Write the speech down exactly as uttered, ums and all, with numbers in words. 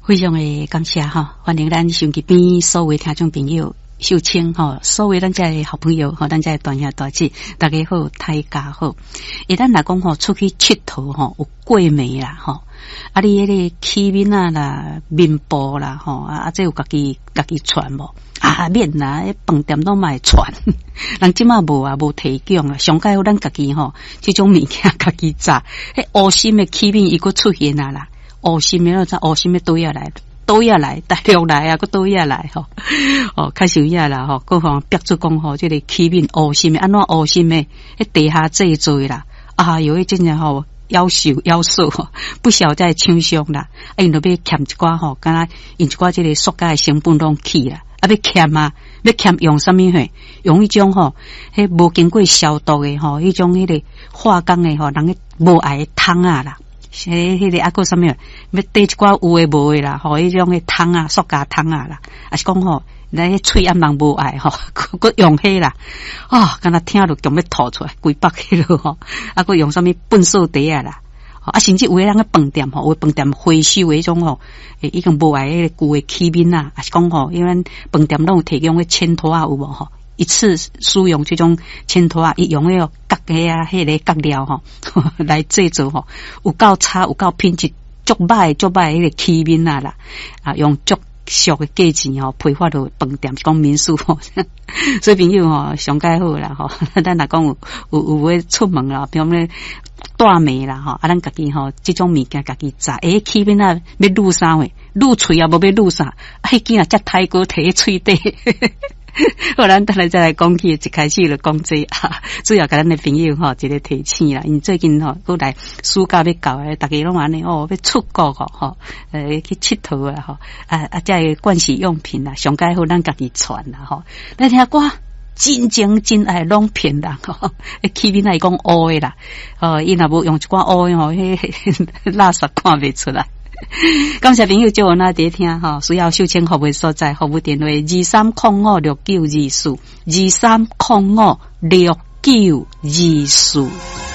非常的感谢哈，欢迎咱手机边所有听众朋友。秀清吼，所谓咱遮的好朋友吼，咱遮的大兄大姐，大家好，大家好。一旦来讲吼，出去佚佗吼，有过暝啦吼，啊，你迄个起面啊啦、面部啦吼，啊，这有家己家己传无啊，免啦，迄饭店都卖传，人即马无啊，无提供啊，上盖好咱家己吼，即种物件家己炸，迄乌心的起面伊佫出现啊啦，乌心的那乌心的都要来。都要来，大陆来啊，佮都要来吼，哦，开始呀啦吼，各方逼出讲吼，即个起面乌心的，安怎乌心的，迄地下制作啦，啊，有迄真正吼，夭寿夭寿吼，不晓在厂商啦，啊，因著要欠一寡吼，敢若因一寡即个塑胶的成本拢去啦，啊，要欠啊，要欠用啥物货？用迄种吼，迄无经过消毒的吼，迄种迄个化工的吼，人个无爱的汤啊啦。迄、迄个啊个啥物？要缀一寡有诶无诶啦，吼，迄种诶汤啊，塑胶汤啊啦，啊是讲吼，咱迄喙暗人无爱吼，佫用迄啦，啊，敢若听着强要吐出来，规北迄落吼，啊佫用啥物粪扫地啊啦，啊甚至有诶人个饭店吼，有饭店回收诶迄种吼，诶，已经无爱迄个旧诶起面啊，啊是讲吼，因为饭店拢有提供诶铅拖啊有无吼？一次使用这种铅拖啊，伊用迄个角个啊，迄个角料吼来制作吼，有够差，有够品质足歹足歹迄个起面啊啦，啊用足俗的价钱吼批发到饭店，是讲民宿吼，所以朋友吼上介好啦吼，咱若讲有有有要出门啦，比如讲带妹啦吼，啊咱家己吼这种物件家己炸，诶起面啊要卤啥货，卤喙啊无要卤啥，啊迄件啊只太过摕喺喙底。好，咱等下再来讲起，一开始就讲这啊，主要甲咱的朋友吼，一个提醒啦，因最近吼，过来暑假要到诶，大家拢安尼哦，要出国吼，吼，呃，去佚佗啊，吼，啊啊，这个盥洗用品啦，上介好咱家己传啦，吼，咱听歌真情真爱拢骗人吼，起面来讲乌诶啦，哦，伊若无用一寡乌诶吼，迄垃圾看袂出来。感谢朋友叫我那伫听哈，需要秀清服务所在，服务电话二三零五六九二四二三零五六九二四。